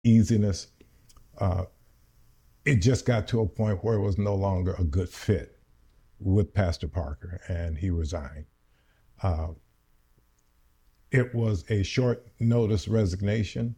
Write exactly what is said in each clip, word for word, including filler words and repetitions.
easiness. Uh, it just got to a point where it was no longer a good fit with Pastor Parker, and he resigned. Uh, it was a short notice resignation.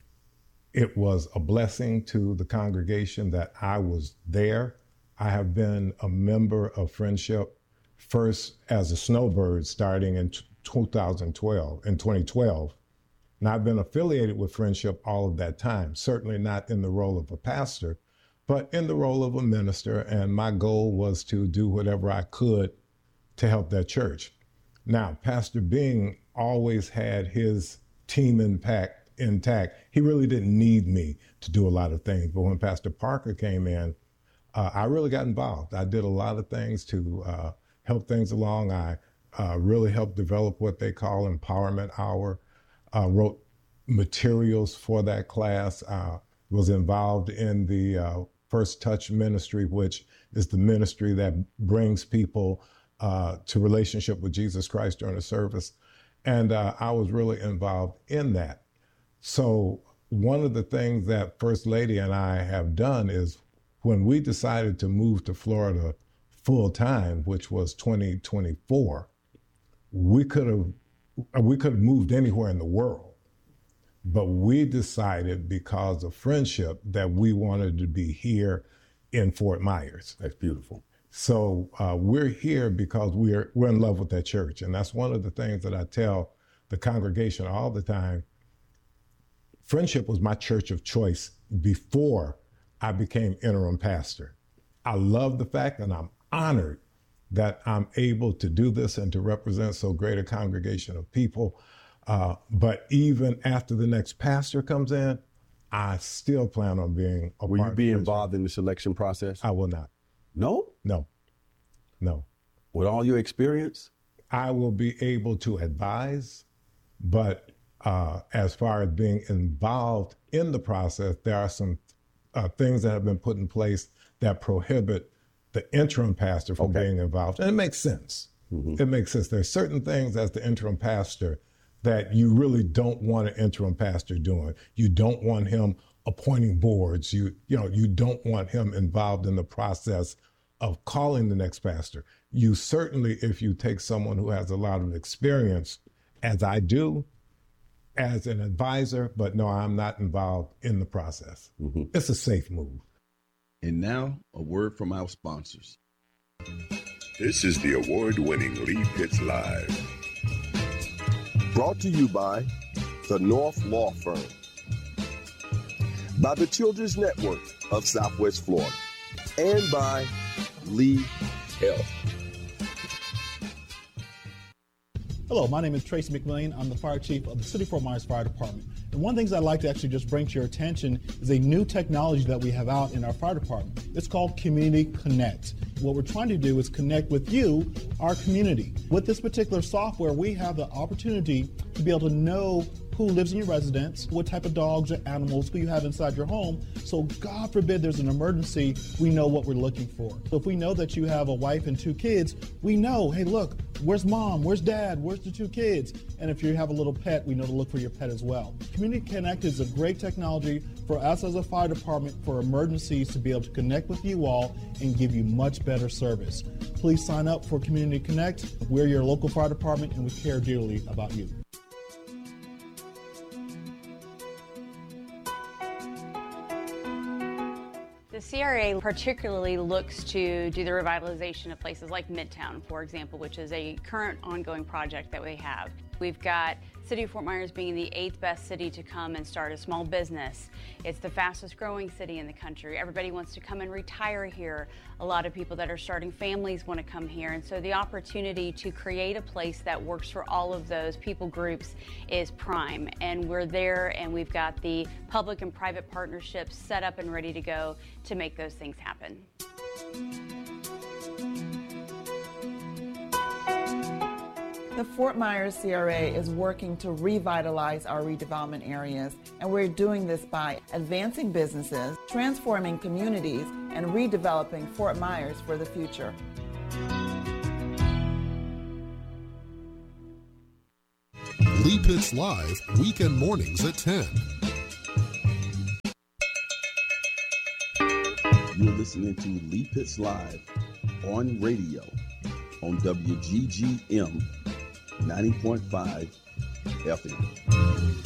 It was a blessing to the congregation that I was there. I have been a member of Friendship first as a snowbird starting in two thousand twelve, in twenty twelve. And I've been affiliated with Friendship all of that time, certainly not in the role of a pastor, but in the role of a minister. And my goal was to do whatever I could to help that church. Now, Pastor Bing always had his team impact intact. He really didn't need me to do a lot of things. But when Pastor Parker came in, uh, I really got involved. I did a lot of things to uh, help things along. I uh, really helped develop what they call Empowerment Hour, uh, wrote materials for that class, uh, was involved in the uh, First Touch Ministry, which is the ministry that brings people uh, to relationship with Jesus Christ during the service. And uh, I was really involved in that. So one of the things that First Lady and I have done is when we decided to move to Florida full time, which was twenty twenty-four, we could have we could have moved anywhere in the world. But we decided because of Friendship that we wanted to be here in Fort Myers. That's beautiful. So uh, we're here because we're we're in love with that church. And that's one of the things that I tell the congregation all the time. Friendship was my church of choice before I became interim pastor. I love the fact, and I'm honored that I'm able to do this and to represent so great a congregation of people. Uh, but even after the next pastor comes in, I still plan on being a Will part you be of involved in the selection process? I will not. No? No, no. With all your experience? I will be able to advise, but uh, as far as being involved in the process, there are some uh, things that have been put in place that prohibit the interim pastor from Okay. being involved. And it makes sense. Mm-hmm. It makes sense. There's certain things as the interim pastor that you really don't want an interim pastor doing. You don't want him appointing boards. You, you know, you don't want him involved in the process of calling the next pastor. You certainly, if you take someone who has a lot of experience, as I do, as an advisor, but no, I'm not involved in the process. Mm-hmm. It's a safe move. And now, a word from our sponsors. This is the award-winning Lee Pitts Live. Brought to you by the North Law Firm, by the Children's Network of Southwest Florida, and by Lee Health. Hello, my name is Tracy McMillian. I'm the fire chief of the City of Fort Myers Fire Department. And one of the things I'd like to actually just bring to your attention is a new technology that we have out in our fire department. It's called Community Connect. What we're trying to do is connect with you, our community. With this particular software, we have the opportunity to be able to know who lives in your residence, what type of dogs or animals who you have inside your home. So God forbid there's an emergency, we know what we're looking for. So if we know that you have a wife and two kids, we know, hey, look, where's mom? Where's dad? Where's the two kids? And if you have a little pet, we know to look for your pet as well. Community Connect is a great technology for us as a fire department for emergencies to be able to connect with you all and give you much better service. Please sign up for Community Connect. We're your local fire department and we care dearly about you. The C R A particularly looks to do the revitalization of places like Midtown, for example, which is a current ongoing project that we have. We've got City of Fort Myers being the eighth best city to come and start a small business. It's the fastest growing city in the country. Everybody wants to come and retire here. A lot of people that are starting families want to come here. And so the opportunity to create a place that works for all of those people groups is prime. And we're there and we've got the public and private partnerships set up and ready to go to make those things happen. The Fort Myers C R A is working to revitalize our redevelopment areas, and we're doing this by advancing businesses, transforming communities, and redeveloping Fort Myers for the future. Lee Pitts Live, weekend mornings at ten. You're listening to Lee Pitts Live on radio on W G G M ninety point five F M.